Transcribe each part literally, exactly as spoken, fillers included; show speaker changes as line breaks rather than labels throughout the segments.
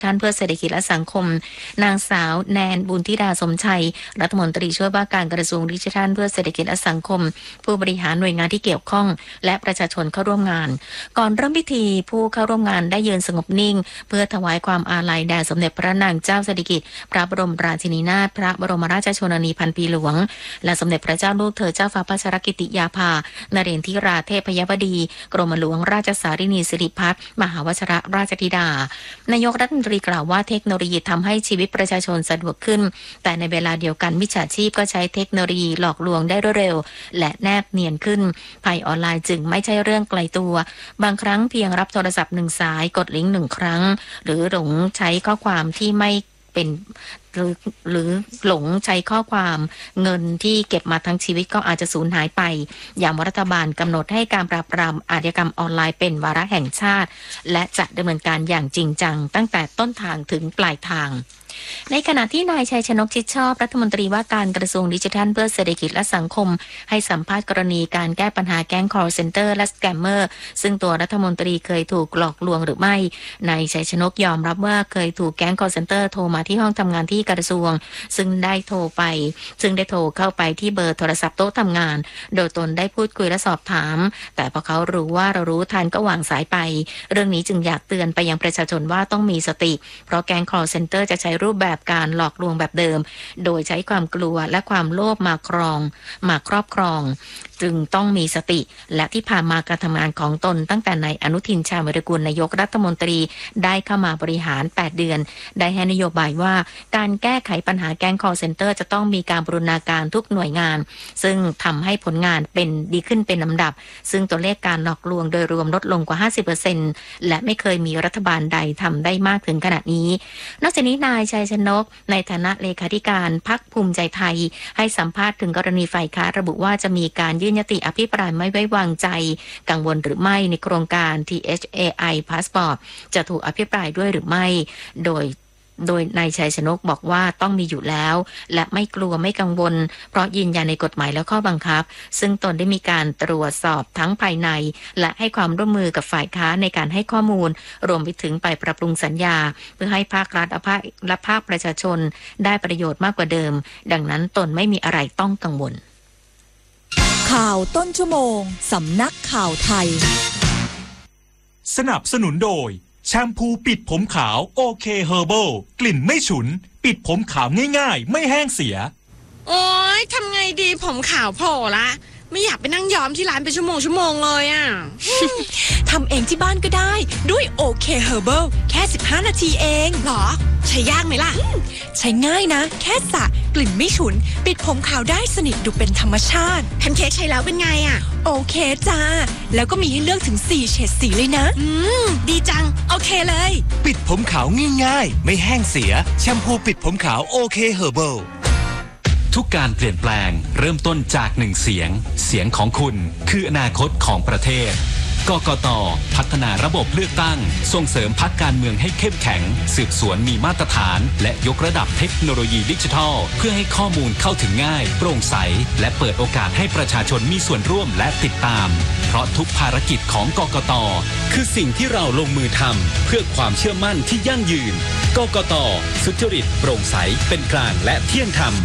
ท่านเพื่อเศรษฐกิจและสังคมนางสาวแนนบุญธิดาสมชัยรัฐมนตรีช่วยว่าการกระทรวงดิจิทัลเพื่อเศรษฐกิจและสังคมผู้บริหารหน่วยงานที่เกี่ยวข้องและประชาชนเข้าร่วมงานก่อนเริ่มพิธีผู้เข้าร่วมงานได้ยืนสงบนิ่งเพื่อถวายความอาลัยแด่สมเด็จพระนางเจ้าสิริกิติ์พระบรมราชินีนาถพระบรมราชชนนีพันปีหลวงและสมเด็จพระเจ้าลูกเธอเจ้าฟ้าพัชรกิติยาภานเรนทิราเทพยบดีกรมหลวงราชสารินีสิริพัฒน์มหาวชิรราชธิดานายกรัฐมนตรีกล่าวว่าเทคโนโลยีทำให้ชีวิตประชาชนสะดวกขึ้นแต่ในเวลาเดียวกันมิจฉาชีพก็ใช้เทคโนโลยีหลอกลวงได้รวดเร็วและแนบเนียนขึ้นภัยออนไลน์จึงไม่ใช่เรื่องไกลตัวบางครั้งเพียงรับโทรศัพท์หนึ่งสายกดลิงก์หนึ่งครั้งหรือหลงใช้ข้อความที่ไม่เป็นหรือหรือหลงใช้ข้อความเงินที่เก็บมาทั้งชีวิตก็อาจจะสูญหายไปอย่างรัฐบาลกำหนดให้การปราบปรามอาชญากรรมออนไลน์เป็นวาระแห่งชาติและจะดำเนินการอย่างจริงจังตั้งแต่ต้นทางถึงปลายทางในขณะที่นายชัยชนกชิดชอบรัฐมนตรีว่าการกระทรวงดิจิทัลเพื่อเศรษฐกิจและสังคมให้สัมภาษณ์กรณีการแก้ปัญหาแก๊ง call center และสแกมเมอร์ซึ่งตัวรัฐมนตรีเคยถูกหลอกลวงหรือไม่นายชัยชนกยอมรับว่าเคยถูกแก๊ง call center โทรมาที่ห้องทำงานที่กระทรวงซึ่งได้โทรไปซึ่งได้โทรเข้าไปที่เบอร์โทรศัพท์โต๊ะทำงานโดยตนได้พูดคุยและสอบถามแต่พอเขารู้ว่าเรารู้ทันก็วางสายไปเรื่องนี้จึงอยากเตือนไปยังประชาชนว่าต้องมีสติเพราะแก๊ง call center จะใช้รูปแบบการหลอกลวงแบบเดิมโดยใช้ความกลัวและความโลภมาครองมาครอบครองจึงต้องมีสติและที่ผ่านมาการทำงานของตนตั้งแต่ในอนุทินชาญวิรากูลนายกรัฐมนตรีได้เข้ามาบริหารแปดเดือนได้ให้นโยบายว่าการแก้ไขปัญหาแก๊ง call center จะต้องมีการบูรณาการทุกหน่วยงานซึ่งทำให้ผลงานเป็นดีขึ้นเป็นลำดับซึ่งตัวเลขการหลอกลวงโดยรวมลดลงกว่า ห้าสิบเปอร์เซ็นต์ และไม่เคยมีรัฐบาลใดทำได้มากถึงขนาดนี้นอกจากนี้นายชัยชนกในฐานะเลขาธิการพรรคภูมิใจไทยให้สัมภาษณ์ถึงกรณีฝ่ายค้านระบุว่าจะมีการยื่นยติอภิปรายไม่ไว้วางใจกังวลหรือไม่ในโครงการ ที เอช เอ ไอ Passport จะถูกอภิปรายด้วยหรือไม่โดยโดยนายชัยชนกบอกว่าต้องมีอยู่แล้วและไม่กลัวไม่กังวลเพราะยืนยันในกฎหมายและข้อบังคับซึ่งตนได้มีการตรวจสอบทั้งภายในและให้ความร่วมมือกับฝ่ายค้านในการให้ข้อมูลรวมไปถึงไปปรับปรุงสัญญาเพื่อให้ภาครัฐและภาคประชาชนได้ประโยชน์มากกว่าเดิมดังนั้นตนไม่มีอะไรต้องกังวล
ข่าวต้นชั่วโมงสำนักข่าวไทย
สนับสนุนโดยแชมพูปิดผมขาวโอเคเฮอร์เบิลกลิ่นไม่ฉุนปิดผมขาวง่ายๆไม่แห้งเสีย
โอ๊ยทำไงดีผมขาวโผล่ละไม่อยากไปนั่งย้อมที่ร้านเป็นชั่วโมงชั่วโมงเลยอ่ะ
ทำเองที่บ้านก็ได้ด้วยโอเคเฮอร์เบิลแค่สิบห้านาทีเอง
หรอใช้ยากไหมล่ะ
ใช้ง่ายนะแค่สระกลิ่นไม่ฉุนปิดผมขาวได้สนิทดูเป็นธรรมชาติ
แพนเค้กใช้แล้วเป็นไงอ่ะ
โอเคจ้าแล้วก็มีให้เลือกถึงสี่เฉดสีเลยนะ
อืมดีจังโอเคเลย
ปิดผมขาวง่ายๆไม่แห้งเสียแชมพูปิดผมขาวโอเคเฮอร์เบิล
ทุกการเปลี่ยนแปลงเริ่มต้นจากหนึ่งเสียงเสียงของคุณคืออนาคตของประเทศกกต.พัฒนาระบบเลือกตั้งส่งเสริมพรรคการเมืองให้เข้มแข็งสืบสวนมีมาตรฐานและยกระดับเทคโนโลยีดิจิทัลเพื่อให้ข้อมูลเข้าถึงง่ายโปร่งใสและเปิดโอกาสให้ประชาชนมีส่วนร่วมและติดตามเพราะทุกภารกิจของกกต.คือสิ่งที่เราลงมือทำเพื่อความเชื่อมั่นที่ยั่งยืนกกต.สุจริตโปร่งใสเป็นกลางและเที่ยงธรรม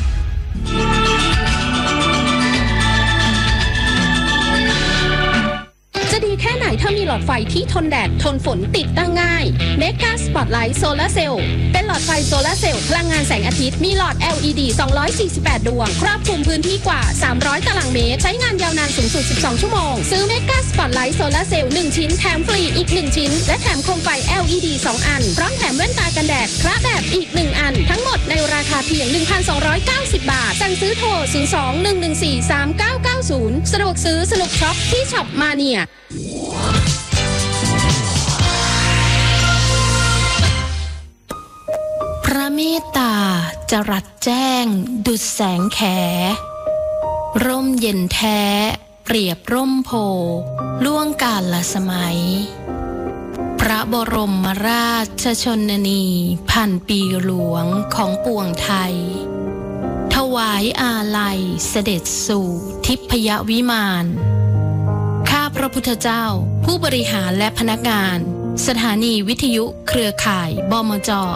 จะดีแค่ไหนถ้ามีหลอดไฟที่ทนแดดทนฝนติดตั้งง่าย Mega Spotlight Solar Cell เป็นหลอดไฟโซลาร์เซลล์พลังงานแสงอาทิตย์มีหลอด แอล อี ดี สองร้อยสี่สิบแปด ดวงครอบคลุมพื้นที่กว่าสามร้อยตารางเมตรใช้งานยาวนานสูงสุดสิบสองชั่วโมงซื้อ Mega Spotlight Solar Cell หนึ่งชิ้นแถมฟรีอีกหนึ่งชิ้นและแถมโคมไฟ แอล อี ดี สองอันพร้อมแถมแว่นตากันแดดคระแบบอีกหนึ่งอันทั้งหมดในราคาเพียง หนึ่งพันสองร้อยเก้าสิบ บาทสั่งซื้อโทรศูนย์ สอง หนึ่ง หนึ่ง สี่ สาม เก้า เก้า ศูนย์สะดวกซื้อสนุกช็อปที่ช็อปมาเนีย
พระเมตตาจรัสแจ้งดุจแสงแขร่มเย็นแท้เปรียบร่มโพล่วงกาลสมัยพระบรมราชชนนีพันปีหลวงของปวงไทยถวายอาลัยเสด็จสู่ทิพยวิมานข้าพระพุทธเจ้าผู้บริหารและพนักงานสถานีวิทยุเครือข่ายบมจ